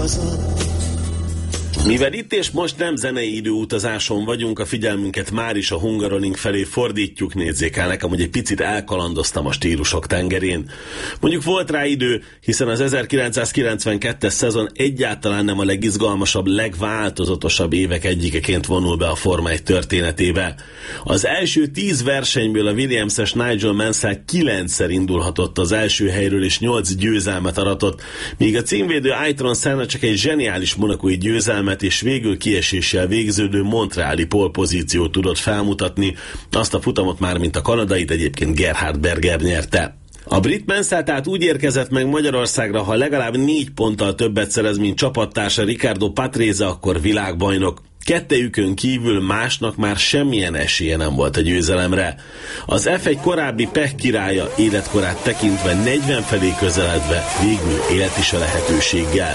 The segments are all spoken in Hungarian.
Mivel itt és most nem zenei időutazáson vagyunk, a figyelmünket már is a Hungaroring felé fordítjuk. Nézzék el, nekem, hogy egy picit elkalandoztam a stílusok tengerén. Mondjuk volt rá idő, hiszen az 1992-es szezon egyáltalán nem a legizgalmasabb, legváltozatosabb évek egyikeként vonul be a Forma 1 történetébe. Az első 10 versenyből a Williams-es Nigel Mansell 9-szer indulhatott az első helyről, és 8 győzelmet aratott, míg a címvédő Ayrton Senna csak egy zseniális monacói győzelmet és végül kieséssel végződő montreali polpozíciót tudott felmutatni. Azt a futamot már, mint a kanadait, egyébként Gerhard Berger nyerte. A brit Mansell tehát úgy érkezett meg Magyarországra, ha legalább 4 ponttal többet szerez, mint csapattársa Riccardo Patrese, akkor világbajnok. Kettejükön kívül másnak már semmilyen esélye nem volt a győzelemre. Az F1 korábbi pech királya életkorát tekintve 40 felé közeledve végül élt is a lehetőséggel.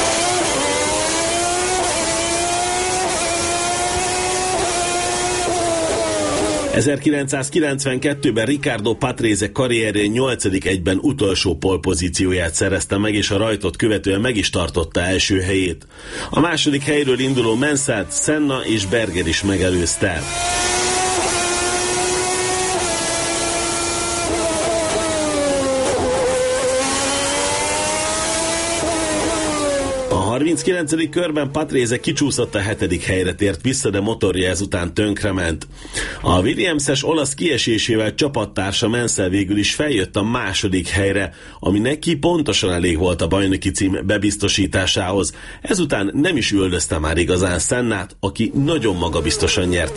...1992-ben Riccardo Patrese karrierje 8. egyben utolsó polpozícióját szerezte meg, és a rajtot követően meg is tartotta első helyét. A második helyről induló Mansellt Senna és Berger is megelőzte. A 39. körben Patrese kicsúszott a 7. helyre tért vissza, de motorja ezután tönkrement. A Williams-es olasz kiesésével csapattársa Mansell végül is feljött a 2. helyre, ami neki pontosan elég volt a bajnoki cím bebiztosításához. Ezután nem is üldözte már igazán Sennát, aki nagyon magabiztosan nyerte